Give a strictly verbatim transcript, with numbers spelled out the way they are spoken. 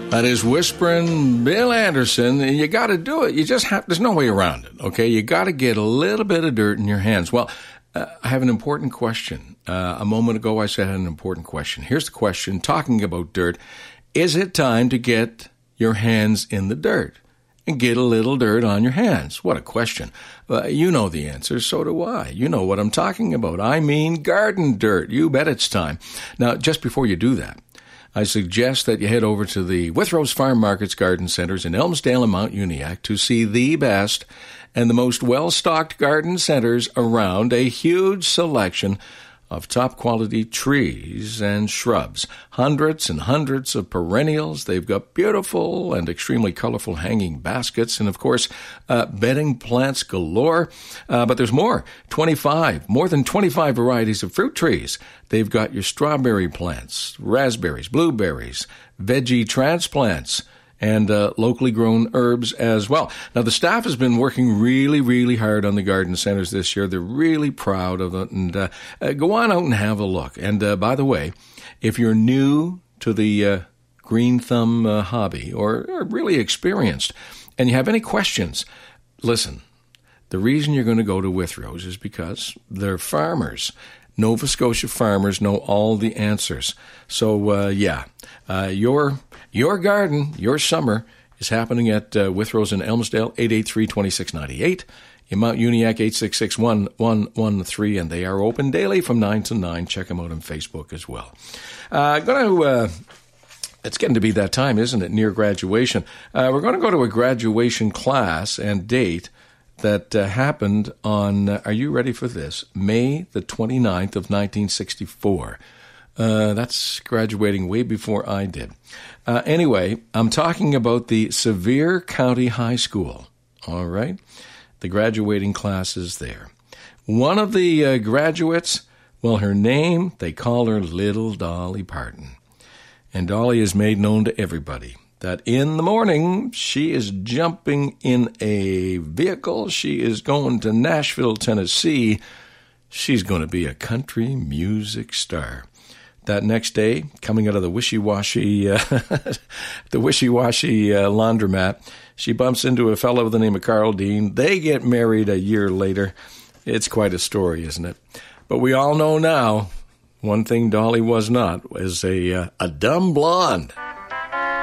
That is Whispering Bill Anderson, and you got to do it. You just have, there's no way around it, okay? You got to get a little bit of dirt in your hands. Well, uh, I have an important question. Uh, a moment ago, I said I had an important question. Here's the question, talking about dirt. Is it time to get your hands in the dirt and get a little dirt on your hands? What a question. Uh, you know the answer, so do I. You know what I'm talking about. I mean garden dirt. You bet it's time. Now, just before you do that, I suggest that you head over to the Withrows Farm Markets Garden Centers in Elmsdale and Mount Uniac to see the best and the most well-stocked garden centers around, a huge selection of top-quality trees and shrubs. Hundreds and hundreds of perennials. They've got beautiful and extremely colorful hanging baskets and, of course, uh, bedding plants galore. Uh, but there's more. twenty-five, more than twenty-five varieties of fruit trees. They've got your strawberry plants, raspberries, blueberries, veggie transplants, and uh, locally grown herbs as well. Now, the staff has been working really, really hard on the garden centers this year. They're really proud of it. And uh, uh, go on out and have a look. And uh, by the way, if you're new to the uh, green thumb uh, hobby or, or really experienced and you have any questions, listen, the reason you're going to go to Withrows is because they're farmers. Nova Scotia farmers know all the answers. So, uh, yeah, uh, your your garden, your summer is happening at uh, Withrows in Elmsdale, eight eight three, two six nine eight. In Mount Uniac, eight six six, one one one three, and they are open daily from nine to nine. Check them out on Facebook as well. Uh, going to... Uh, It's getting to be that time, isn't it, near graduation. Uh, we're going to go to a graduation class and date that uh, happened on, uh, are you ready for this, May the twenty-ninth of nineteen sixty-four. Uh, that's graduating way before I did. Uh, anyway, I'm talking about the Sevier County High School, all right? The graduating class is there. One of the uh, graduates, well, her name, they call her Little Dolly Parton. And Dolly is made known to everybody that in the morning she is jumping in a vehicle. She is going to Nashville, Tennessee. She's going to be a country music star. That next day, coming out of the wishy-washy, uh, the wishy-washy uh, laundromat, she bumps into a fellow with the name of Carl Dean. They get married a year later. It's quite a story, isn't it? But we all know now, one thing Dolly was not was a uh, a dumb blonde.